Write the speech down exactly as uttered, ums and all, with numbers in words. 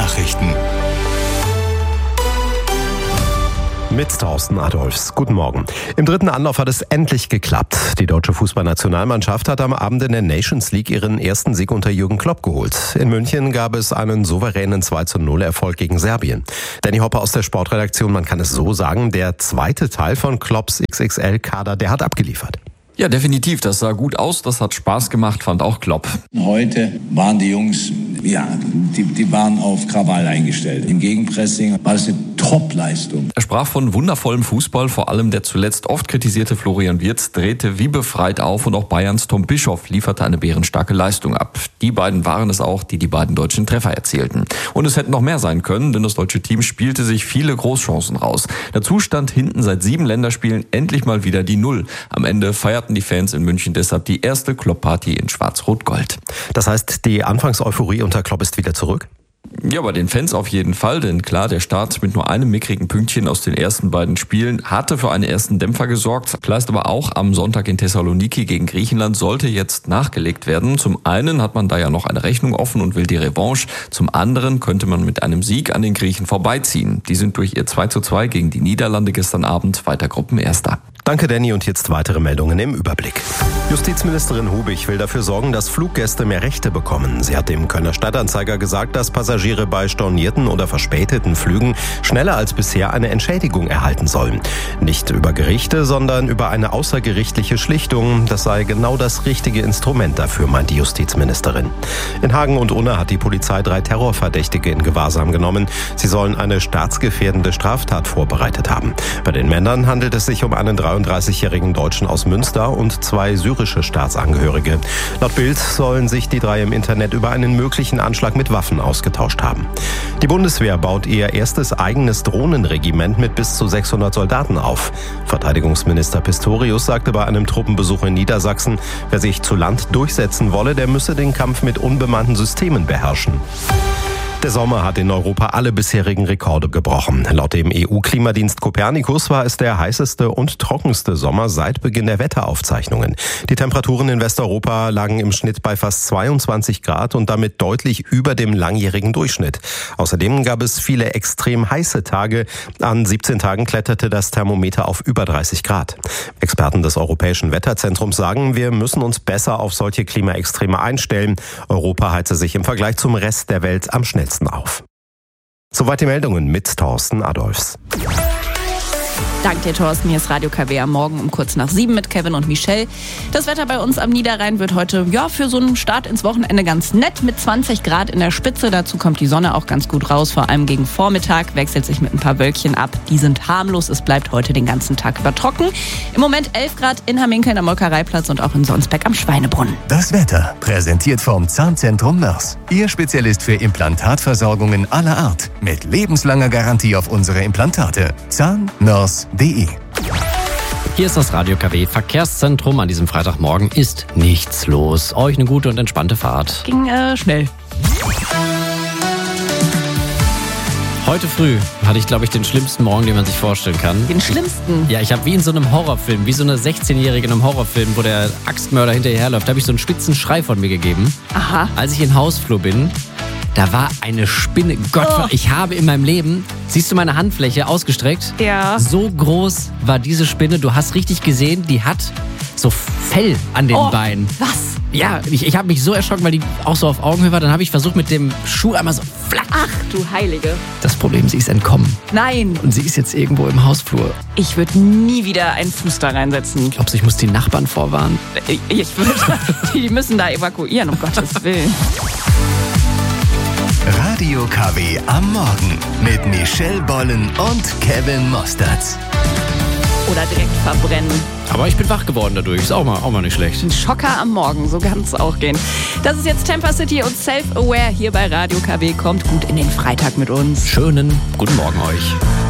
Nachrichten. Mit Thorsten Adolfs. Guten Morgen. Im dritten Anlauf hat es endlich geklappt. Die deutsche Fußballnationalmannschaft hat am Abend in der Nations League ihren ersten Sieg unter Jürgen Klopp geholt. In München gab es einen souveränen zwei zu null Erfolg gegen Serbien. Danny Hopper aus der Sportredaktion, man kann es so sagen, der zweite Teil von Klopps X X L-Kader, der hat abgeliefert. Ja, definitiv. Das sah gut aus, das hat Spaß gemacht, fand auch Klopp. Heute waren die Jungs, ja, die, die waren auf Krawall eingestellt. Im Gegenpressing war es eine Top-Leistung. Er sprach von wundervollem Fußball, vor allem der zuletzt oft kritisierte Florian Wirtz drehte wie befreit auf und auch Bayerns Tom Bischoff lieferte eine bärenstarke Leistung ab. Die beiden waren es auch, die die beiden deutschen Treffer erzielten. Und es hätten noch mehr sein können, denn das deutsche Team spielte sich viele Großchancen raus. Dazu stand hinten seit sieben Länderspielen endlich mal wieder die Null. Am Ende feierten die Fans in München deshalb die erste Klopp-Party in Schwarz-Rot-Gold. Das heißt, die Anfangseuphorie unter Klopp ist wieder zurück? Ja, bei den Fans auf jeden Fall, denn klar, der Start mit nur einem mickrigen Pünktchen aus den ersten beiden Spielen hatte für einen ersten Dämpfer gesorgt. Klar ist aber auch, am Sonntag in Thessaloniki gegen Griechenland sollte jetzt nachgelegt werden. Zum einen hat man da ja noch eine Rechnung offen und will die Revanche. Zum anderen könnte man mit einem Sieg an den Griechen vorbeiziehen. Die sind durch ihr zwei zu zwei gegen die Niederlande gestern Abend weiter Gruppenerster. Danke, Danny. Und jetzt weitere Meldungen im Überblick. Justizministerin Hubig will dafür sorgen, dass Fluggäste mehr Rechte bekommen. Sie hat dem Kölner Stadtanzeiger gesagt, dass Passagiere bei stornierten oder verspäteten Flügen schneller als bisher eine Entschädigung erhalten sollen. Nicht über Gerichte, sondern über eine außergerichtliche Schlichtung. Das sei genau das richtige Instrument dafür, meint die Justizministerin. In Hagen und Unna hat die Polizei drei Terrorverdächtige in Gewahrsam genommen. Sie sollen eine staatsgefährdende Straftat vorbereitet haben. Bei den Männern handelt es sich um einen dreiunddreißigjährigen Deutschen aus Münster und zwei syrische Staatsangehörige. Laut Bild sollen sich die drei im Internet über einen möglichen Anschlag mit Waffen ausgetauscht haben. Die Bundeswehr baut ihr erstes eigenes Drohnenregiment mit bis zu sechshundert Soldaten auf. Verteidigungsminister Pistorius sagte bei einem Truppenbesuch in Niedersachsen, wer sich zu Land durchsetzen wolle, der müsse den Kampf mit unbemannten Systemen beherrschen. Der Sommer hat in Europa alle bisherigen Rekorde gebrochen. Laut dem E U-Klimadienst Copernicus war es der heißeste und trockenste Sommer seit Beginn der Wetteraufzeichnungen. Die Temperaturen in Westeuropa lagen im Schnitt bei fast zweiundzwanzig Grad und damit deutlich über dem langjährigen Durchschnitt. Außerdem gab es viele extrem heiße Tage. An siebzehn Tagen kletterte das Thermometer auf über dreißig Grad. Experten des Europäischen Wetterzentrums sagen, wir müssen uns besser auf solche Klimaextreme einstellen. Europa heize sich im Vergleich zum Rest der Welt am schnellsten auf. Soweit die Meldungen mit Thorsten Adolfs. Dank dir, Thorsten. Hier ist Radio K W am Morgen um kurz nach sieben mit Kevin und Michelle. Das Wetter bei uns am Niederrhein wird heute ja für so einen Start ins Wochenende ganz nett mit zwanzig Grad in der Spitze. Dazu kommt die Sonne auch ganz gut raus, vor allem gegen Vormittag. Wechselt sich mit ein paar Wölkchen ab. Die sind harmlos. Es bleibt heute den ganzen Tag über trocken. Im Moment elf Grad in Hamminkeln am Molkereiplatz und auch in Sonsbeck am Schweinebrunnen. Das Wetter präsentiert vom Zahnzentrum Mörs. Ihr Spezialist für Implantatversorgungen aller Art. Mit lebenslanger Garantie auf unsere Implantate. Zahnmörs punkt de. Hier ist das Radio K W Verkehrszentrum. An diesem Freitagmorgen ist nichts los. Euch eine gute und entspannte Fahrt. Ging äh, schnell. Heute früh hatte ich, glaube ich, den schlimmsten Morgen, den man sich vorstellen kann. Den schlimmsten? Ja, ich habe wie in so einem Horrorfilm, wie so eine sechzehnjährige in einem Horrorfilm, wo der Axtmörder hinterherläuft, da habe ich so einen spitzen Schrei von mir gegeben. Aha. Als ich in den Hausflur bin, da war eine Spinne. Gott, oh. Ich habe in meinem Leben, siehst du meine Handfläche ausgestreckt? Ja. So groß war diese Spinne. Du hast richtig gesehen, die hat so Fell an den oh, Beinen. Was? Ja, ich, ich habe mich so erschrocken, weil die auch so auf Augenhöhe war. Dann habe ich versucht mit dem Schuh einmal so flack. Ach du Heilige. Das Problem, sie ist entkommen. Nein. Und sie ist jetzt irgendwo im Hausflur. Ich würde nie wieder einen Fuß da reinsetzen. Glaubst du, ich muss die Nachbarn vorwarnen? Ich, ich würde, die müssen da evakuieren, um Gottes Willen. Radio K W am Morgen mit Michelle Bollen und Kevin Mostertz. Oder direkt verbrennen. Aber ich bin wach geworden dadurch, ist auch mal, auch mal nicht schlecht. Ein Schocker am Morgen, so kann es auch gehen. Das ist jetzt Temper City und Self-Aware hier bei Radio K W. Kommt gut in den Freitag mit uns. Schönen guten Morgen euch.